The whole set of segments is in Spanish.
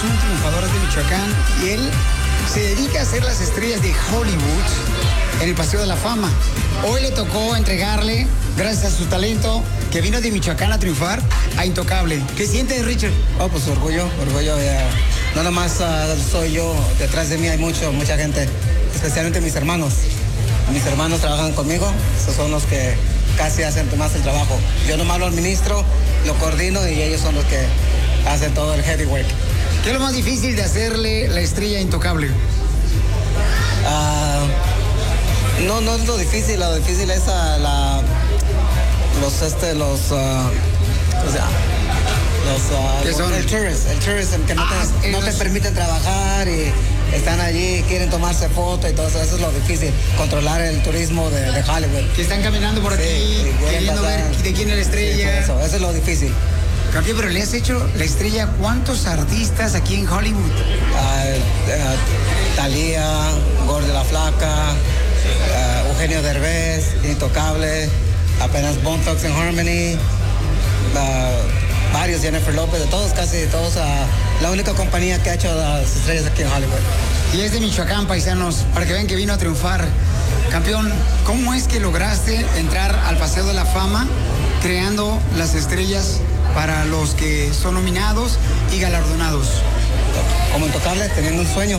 un triunfador de Michoacán y él se dedica a hacer las estrellas de Hollywood en el Paseo de la Fama. Hoy le tocó entregarle, gracias a su talento, que vino de Michoacán a triunfar, a Intocable. ¿Qué sientes, Richard? Oh, pues orgullo. No nomás soy yo, detrás de mí hay mucha gente, especialmente mis hermanos. Mis hermanos trabajan conmigo, esos son los que casi hacen más el trabajo. Yo nomás lo administro, lo coordino y ellos son los que hacen todo el heavy work. ¿Qué es lo más difícil de hacerle la estrella Intocable? No es lo difícil es el tourism, que no te permiten trabajar y están allí, quieren tomarse fotos y todo eso. Eso es lo difícil, controlar el turismo de Hollywood. Que están caminando por aquí, queriendo ver de quién es la estrella. Sí, eso es lo difícil. Campeón, pero le has hecho la estrella a ¿cuántos artistas aquí en Hollywood? Thalía, Gordy la Flaca, Eugenio Derbez, Intocable, apenas Bone Thugs and Harmony, varios, Jennifer López, casi todos, la única compañía que ha hecho las estrellas aquí en Hollywood. Y es de Michoacán, paisanos, para que vean que vino a triunfar. Campeón, ¿cómo es que lograste entrar al Paseo de la Fama creando las estrellas para los que son nominados y galardonados? Como Intocable, tenían un sueño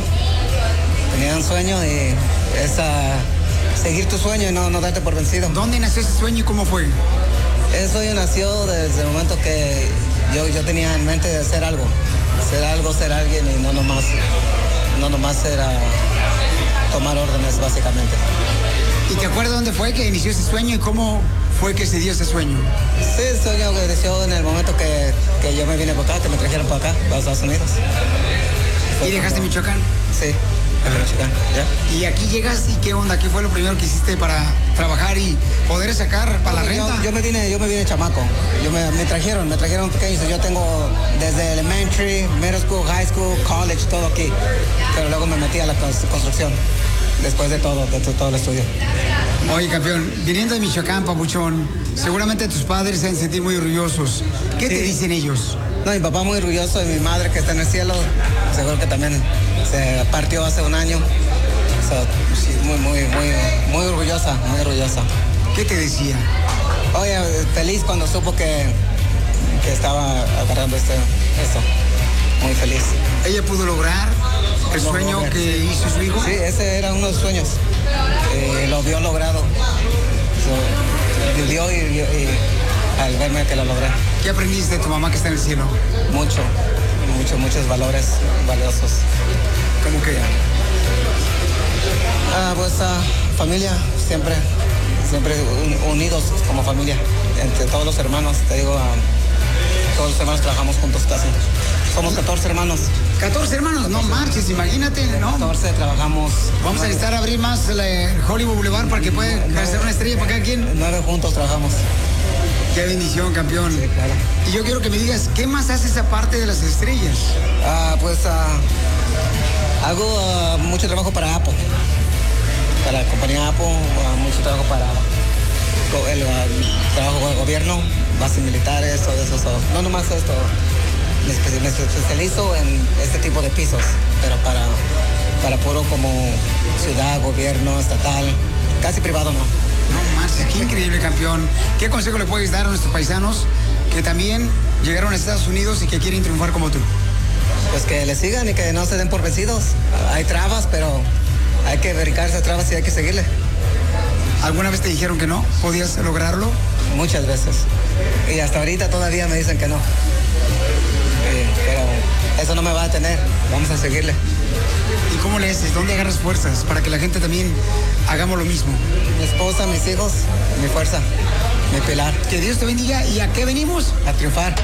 y es seguir tu sueño y no darte por vencido. ¿Dónde nació ese sueño y cómo fue? Ese sueño nació desde el momento que yo tenía en mente de hacer algo, ser alguien y no nomás ser tomar órdenes básicamente. ¿Y te acuerdas dónde fue que inició ese sueño y cómo fue que se dio ese sueño? Sí, el sueño que inició en el momento que yo me vine para acá, que me trajeron para acá, para Estados Unidos. ¿Y dejaste Michoacán? Sí. Michoacán, ya. Y aquí llegas y ¿qué onda? ¿Qué fue lo primero que hiciste para trabajar y poder sacar para la renta? Yo me vine chamaco. Me trajeron pequeño. Yo tengo desde elementary, middle school, high school, college, todo aquí. Pero luego me metí a la construcción. Después de todo el estudio. Oye, campeón, viniendo de Michoacán, papuchón, seguramente tus padres se han sentido muy orgullosos. ¿Qué te dicen ellos? No, mi papá muy orgulloso y mi madre que está en el cielo, seguro que también se partió hace un año. Sí, muy orgullosa. ¿Qué te decía? Oye, feliz cuando supo que estaba agarrando esto. Muy feliz. ¿Ella pudo lograr el sueño que hizo su hijo? Sí, ese era uno de los sueños. Lo vio logrado. Vivió y al verme que lo logré. ¿Qué aprendiste de tu mamá que está en el cielo? Muchos valores valiosos. ¿Cómo que? Familia, siempre unidos como familia. Entre todos los hermanos, te digo, todos los hermanos trabajamos juntos casi. Somos 14 hermanos. 14 hermanos, no marches, imagínate, ¿no? 14 trabajamos. Vamos a necesitar abrir más el Hollywood Boulevard para que pueda hacer una estrella para cada quien. 9 juntos trabajamos. Qué bendición, campeón. Sí, claro. Y yo quiero que me digas, ¿qué más haces aparte de las estrellas? Hago mucho trabajo para Apple. Para la compañía Apple, mucho trabajo para el trabajo de gobierno, bases militares, todo eso. No nomás esto. Me especializo en este tipo de pisos, pero para puro como ciudad, gobierno, estatal, casi privado no. No más, qué increíble, campeón. ¿Qué consejo le puedes dar a nuestros paisanos que también llegaron a Estados Unidos y que quieren triunfar como tú? Pues que le sigan y que no se den por vencidos. Hay trabas, pero hay que verificar esas trabas y hay que seguirle. ¿Alguna vez te dijeron que no? ¿Podías lograrlo? Muchas veces. Y hasta ahorita todavía me dicen que no. Pero eso no me va a detener. Vamos a seguirle. ¿Y cómo le haces? ¿Dónde agarras fuerzas para que la gente también hagamos lo mismo? Mi esposa, mis hijos, mi fuerza, mi pilar. Que Dios te bendiga. ¿Y a qué venimos? A triunfar.